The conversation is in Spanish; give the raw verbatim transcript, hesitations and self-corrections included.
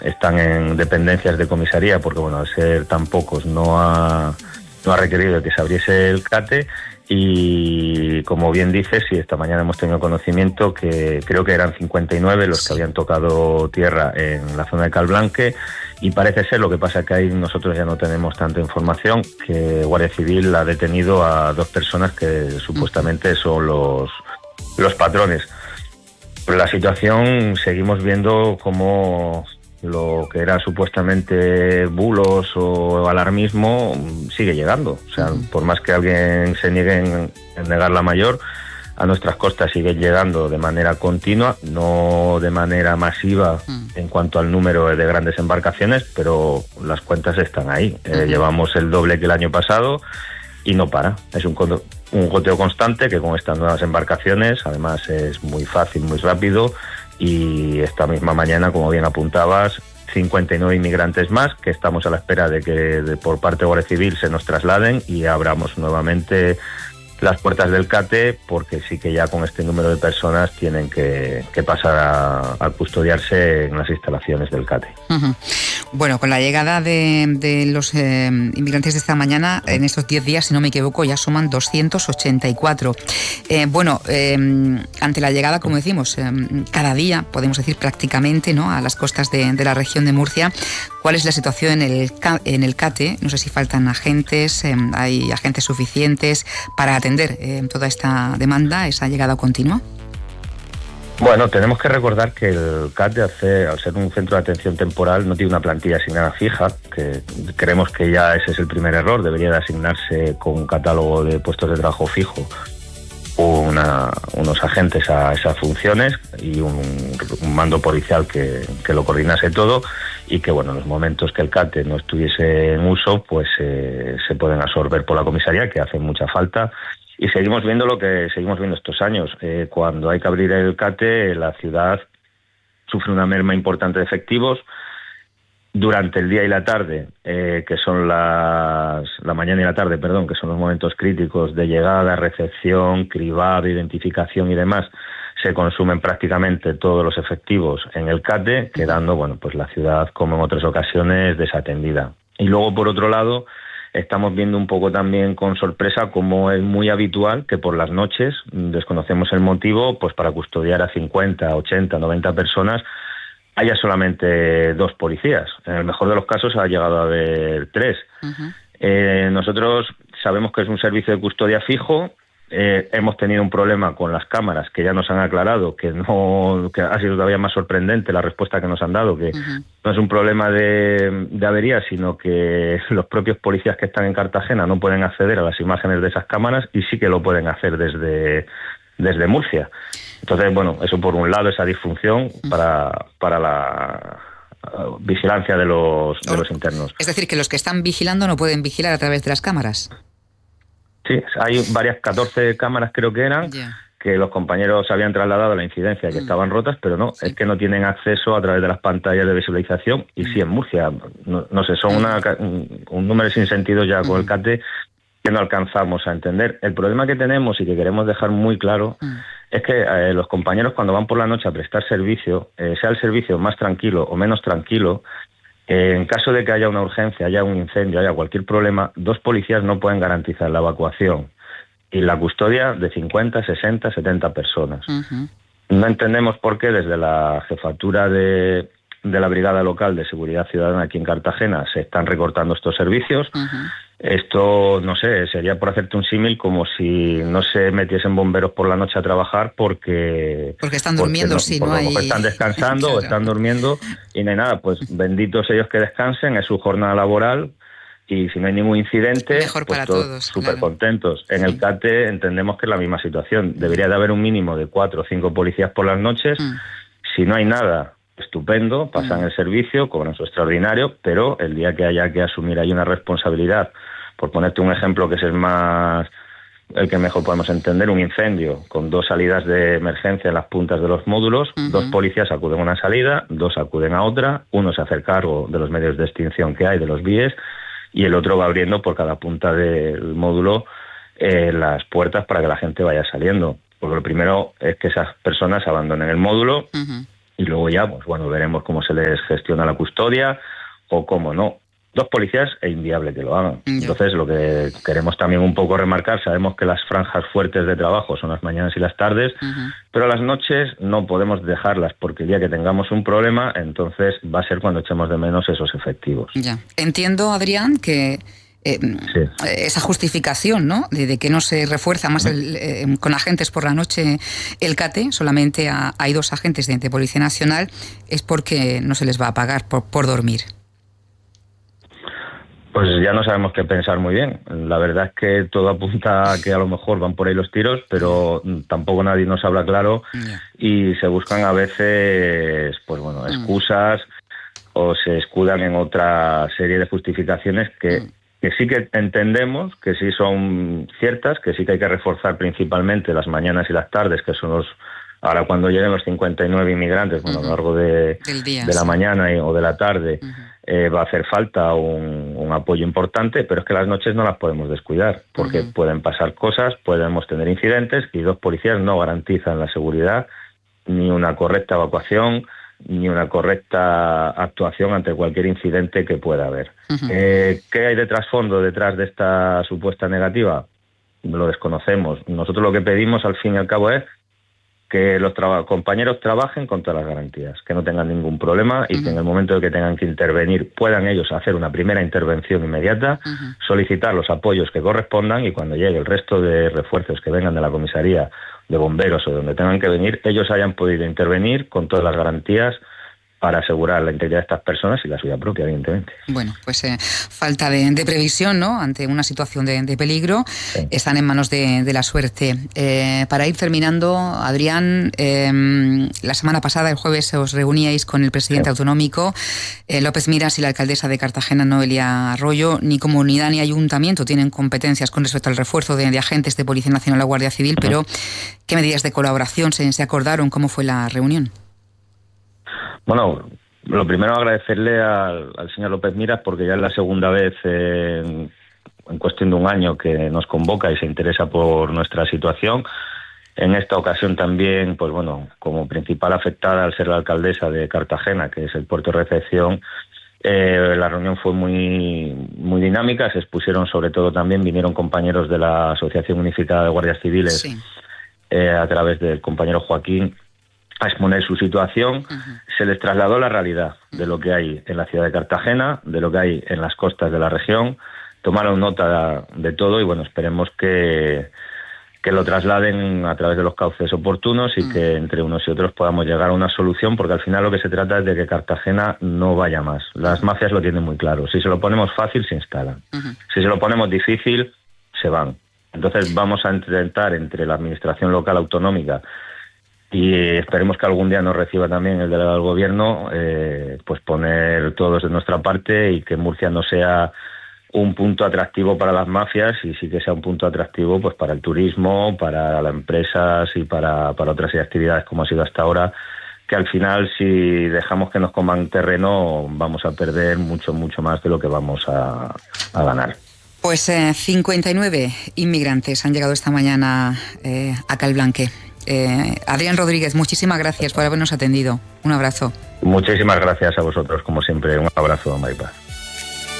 están en dependencias de comisaría, porque bueno, al ser tan pocos no ha, no ha requerido que se abriese el CATE. Y como bien dices, sí, esta mañana hemos tenido conocimiento que creo que eran cincuenta y nueve los que habían tocado tierra en la zona de Calblanque, y parece ser, lo que pasa que ahí nosotros ya no tenemos tanta información, que Guardia Civil ha detenido a dos personas que supuestamente son los, los patrones. Pero la situación, seguimos viendo cómo lo que era supuestamente bulos o alarmismo sigue llegando. O sea, por más que alguien se niegue en, en negar la mayor, a nuestras costas siguen llegando de manera continua, no de manera masiva en cuanto al número de grandes embarcaciones, pero las cuentas están ahí. Eh, llevamos el doble que el año pasado y no para. Es un, un goteo constante que con estas nuevas embarcaciones, además es muy fácil, muy rápido. Y esta misma mañana, como bien apuntabas, cincuenta y nueve inmigrantes más que estamos a la espera de que de, por parte de Guardia Civil se nos trasladen y abramos nuevamente las puertas del CATE, porque sí que ya con este número de personas tienen que, que pasar a, a custodiarse en las instalaciones del CATE. Uh-huh. Bueno, con la llegada de, de los eh, inmigrantes de esta mañana, en estos diez días, si no me equivoco, ya suman doscientos ochenta y cuatro. Eh, bueno, eh, ante la llegada, como decimos, eh, cada día, podemos decir prácticamente, ¿no?, a las costas de, de la región de Murcia, ¿cuál es la situación en el, en el CATE? No sé si faltan agentes, eh, hay agentes suficientes para atender eh, toda esta demanda, esa llegada continua. Bueno, tenemos que recordar que el CATE, al ser un centro de atención temporal, no tiene una plantilla asignada fija, que creemos que ya ese es el primer error. Debería de asignarse con un catálogo de puestos de trabajo fijo una, unos agentes a esas funciones y un, un mando policial que, que lo coordinase todo, y que, bueno, en los momentos que el CATE no estuviese en uso, pues eh, se pueden absorber por la comisaría, que hace mucha falta. Y seguimos viendo lo que seguimos viendo estos años. Eh, cuando hay que abrir el CATE, la ciudad sufre una merma importante de efectivos. Durante el día y la tarde, eh, que son las... la mañana y la tarde, perdón, que son los momentos críticos de llegada, recepción, cribado, identificación y demás, se consumen prácticamente todos los efectivos en el CATE, quedando, bueno, pues la ciudad, como en otras ocasiones, desatendida. Y luego, por otro lado, estamos viendo un poco también con sorpresa cómo es muy habitual que por las noches, desconocemos el motivo, pues para custodiar a cincuenta, ochenta, noventa personas haya solamente dos policías. En el mejor de los casos ha llegado a haber tres. Uh-huh. Eh, nosotros sabemos que es un servicio de custodia fijo. Eh, hemos tenido un problema con las cámaras, que ya nos han aclarado que no, que ha sido todavía más sorprendente la respuesta que nos han dado, que uh-huh. no es un problema de, de avería, sino que los propios policías que están en Cartagena no pueden acceder a las imágenes de esas cámaras, y sí que lo pueden hacer desde, desde Murcia. Entonces, bueno, eso por un lado, esa disfunción uh-huh. para, para la uh, vigilancia de los, de los internos. Es decir, que los que están vigilando no pueden vigilar a través de las cámaras. Sí, hay varias, catorce cámaras creo que eran, yeah. que los compañeros habían trasladado a la incidencia, que mm. estaban rotas, pero no, sí. es que no tienen acceso a través de las pantallas de visualización, y mm. sí en Murcia, no, no sé, son una, un, un número sin sentido ya con mm. el CATE que no alcanzamos a entender. El problema que tenemos y que queremos dejar muy claro mm. es que eh, los compañeros, cuando van por la noche a prestar servicio, eh, sea el servicio más tranquilo o menos tranquilo, en caso de que haya una urgencia, haya un incendio, haya cualquier problema, dos policías no pueden garantizar la evacuación y la custodia de cincuenta, sesenta, setenta personas. Uh-huh. No entendemos por qué desde la jefatura de, de la Brigada Local de Seguridad Ciudadana aquí en Cartagena se están recortando estos servicios. Uh-huh. Esto, no sé, sería, por hacerte un símil, como si no se metiesen bomberos por la noche a trabajar porque... Porque están durmiendo, no, si no hay... están descansando claro. o están durmiendo y no hay nada. Pues benditos ellos que descansen, es su jornada laboral, y si no hay ningún incidente, mejor pues para todos, todos súper claro. contentos. En sí. el CATE entendemos que es la misma situación. Debería de haber un mínimo de cuatro o cinco policías por las noches. Mm. Si no hay nada, estupendo, pasan mm. el servicio, cobran su extraordinario, pero el día que haya que asumir ahí una responsabilidad, por ponerte un ejemplo que es el más, el que mejor podemos entender, un incendio con dos salidas de emergencia en las puntas de los módulos, uh-huh. dos policías acuden a una salida, dos acuden a otra, uno se hace cargo de los medios de extinción que hay, de los víes, y el otro va abriendo por cada punta del módulo eh, las puertas para que la gente vaya saliendo. Porque lo primero es que esas personas abandonen el módulo, uh-huh. y luego ya, pues bueno, veremos cómo se les gestiona la custodia o cómo no. Dos policías es inviable que lo hagan. Entonces, lo que queremos también un poco remarcar, sabemos que las franjas fuertes de trabajo son las mañanas y las tardes, uh-huh. pero las noches no podemos dejarlas, porque el día que tengamos un problema, entonces va a ser cuando echemos de menos esos efectivos. Ya. Entiendo, Adrián, que eh, sí. esa justificación, ¿no?, de, de que no se refuerza más el, eh, con agentes por la noche el CATE, solamente a, hay dos agentes de, de Policía Nacional, es porque no se les va a pagar por, por dormir. Pues ya no sabemos qué pensar muy bien. La verdad es que todo apunta a que a lo mejor van por ahí los tiros, pero tampoco nadie nos habla claro y se buscan a veces, pues bueno, excusas o se escudan en otra serie de justificaciones que, que sí que entendemos, que sí son ciertas, que sí que hay que reforzar principalmente las mañanas y las tardes, que son los... Ahora, cuando lleguen los cincuenta y nueve inmigrantes, bueno, uh-huh. a lo largo de, día, de la sí. mañana y, o de la tarde, uh-huh. eh, va a hacer falta un, un apoyo importante, pero es que las noches no las podemos descuidar, porque uh-huh. pueden pasar cosas, podemos tener incidentes, y dos policías no garantizan la seguridad, ni una correcta evacuación, ni una correcta actuación ante cualquier incidente que pueda haber. Uh-huh. Eh, ¿Qué hay de trasfondo detrás de esta supuesta negativa? Lo desconocemos. Nosotros lo que pedimos, al fin y al cabo, es que los traba- compañeros trabajen con todas las garantías, que no tengan ningún problema y uh-huh. que en el momento de que tengan que intervenir puedan ellos hacer una primera intervención inmediata, uh-huh. solicitar los apoyos que correspondan, y cuando llegue el resto de refuerzos que vengan de la comisaría, de bomberos o de donde tengan que venir, ellos hayan podido intervenir con todas las garantías para asegurar la integridad de estas personas y la suya propia, evidentemente. Bueno, pues eh, falta de, de previsión, ¿no?, ante una situación de, de peligro. Sí. Están en manos de, de la suerte. Eh, para ir terminando, Adrián, eh, la semana pasada, el jueves, os reuníais con el presidente sí. autonómico, eh, López Miras, y la alcaldesa de Cartagena, Noelia Arroyo. Ni comunidad ni ayuntamiento tienen competencias con respecto al refuerzo de, de agentes de Policía Nacional o Guardia Civil, pero ¿qué medidas de colaboración se, se acordaron? ¿Cómo fue la reunión? Bueno, lo primero agradecerle al, al señor López Miras, porque ya es la segunda vez eh, en, en cuestión de un año que nos convoca y se interesa por nuestra situación. En esta ocasión también, pues bueno, como principal afectada al ser la alcaldesa de Cartagena, que es el puerto de recepción, eh, la reunión fue muy, muy dinámica. Se expusieron, sobre todo también, vinieron compañeros de la Asociación Unificada de Guardias Civiles, sí. eh, a través del compañero Joaquín, a exponer su situación. Uh-huh. Se les trasladó la realidad de lo que hay en la ciudad de Cartagena, de lo que hay en las costas de la región. Tomaron nota de todo y bueno, esperemos que, que lo trasladen a través de los cauces oportunos y uh-huh. que entre unos y otros podamos llegar a una solución, porque al final lo que se trata es de que Cartagena no vaya más. Las mafias lo tienen muy claro. Si se lo ponemos fácil, se instalan. Uh-huh. Si se lo ponemos difícil, se van. Entonces vamos a intentar, entre la administración local autonómica, y esperemos que algún día nos reciba también el delegado del gobierno, eh, pues poner todos de nuestra parte y que Murcia no sea un punto atractivo para las mafias, y sí que sea un punto atractivo pues para el turismo, para las empresas y para, para otras actividades como ha sido hasta ahora, que al final, si dejamos que nos coman terreno, vamos a perder mucho, mucho más de lo que vamos a, a ganar. Pues eh, cincuenta y nueve inmigrantes han llegado esta mañana eh, a Calblanque. Eh, Adrián Rodríguez, muchísimas gracias por habernos atendido. Un abrazo. Muchísimas gracias a vosotros, como siempre. Un abrazo, Maripaz.